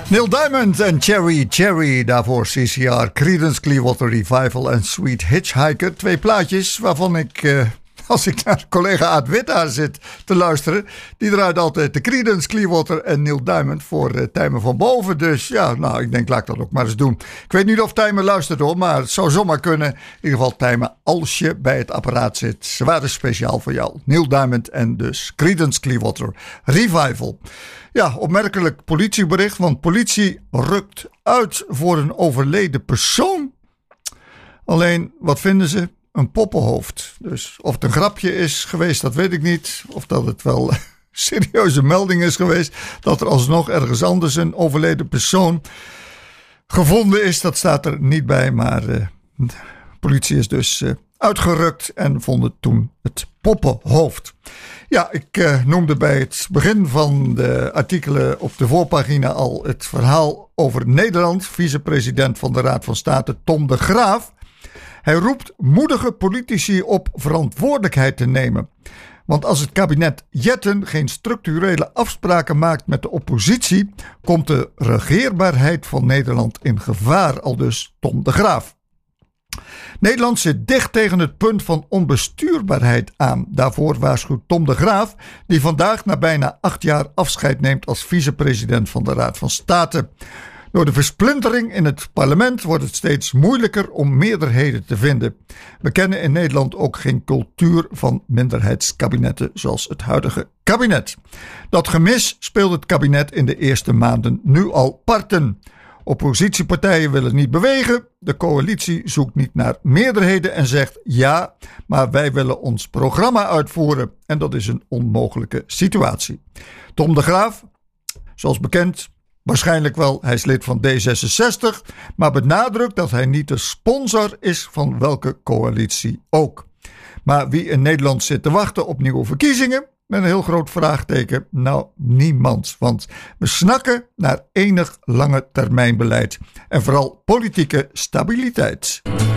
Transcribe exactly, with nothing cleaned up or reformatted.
Neil Diamond en Cherry Cherry, daarvoor C C R, Creedence Clearwater Revival en Sweet Hitchhiker. Twee plaatjes waarvan ik, uh, als ik naar collega Aad Wittaar zit te luisteren, die draait altijd de Creedence Clearwater en Neil Diamond voor uh, Tijmen van Boven. Dus ja, nou, ik denk, laat ik dat ook maar eens doen. Ik weet niet of Tijmen luistert hoor, maar het zou zomaar kunnen. In ieder geval Tijmen, als je bij het apparaat zit, zwaar speciaal voor jou. Neil Diamond en dus Creedence Clearwater Revival. Ja, opmerkelijk politiebericht, want politie rukt uit voor een overleden persoon. Alleen, wat vinden ze? Een poppenhoofd. Dus of het een grapje is geweest, dat weet ik niet. Of dat het wel een serieuze melding is geweest. Dat er alsnog ergens anders een overleden persoon gevonden is, dat staat er niet bij. Maar uh, de politie is dus uh, uitgerukt en vonden toen het poppenhoofd. Ja, ik uh, noemde bij het begin van de artikelen op de voorpagina al het verhaal over Nederland. Vicepresident van de Raad van State Tom de Graaf. Hij roept moedige politici op verantwoordelijkheid te nemen. Want als het kabinet Jetten geen structurele afspraken maakt met de oppositie, komt de regeerbaarheid van Nederland in gevaar, aldus Tom de Graaf. Nederland zit dicht tegen het punt van onbestuurbaarheid aan. Daarvoor waarschuwt Tom de Graaf, die vandaag na bijna acht jaar afscheid neemt als vicepresident van de Raad van State. Door de versplintering in het parlement wordt het steeds moeilijker om meerderheden te vinden. We kennen in Nederland ook geen cultuur van minderheidskabinetten zoals het huidige kabinet. Dat gemis speelt het kabinet in de eerste maanden nu al parten. Oppositiepartijen willen niet bewegen. De coalitie zoekt niet naar meerderheden en zegt ja, maar wij willen ons programma uitvoeren. En dat is een onmogelijke situatie. Tom de Graaf, zoals bekend, waarschijnlijk wel, hij is lid van D zesenzestig, maar benadrukt dat hij niet de sponsor is van welke coalitie ook. Maar wie in Nederland zit te wachten op nieuwe verkiezingen? Met een heel groot vraagteken. Nou, niemand. Want we snakken naar enig lange termijn beleid. En vooral politieke stabiliteit.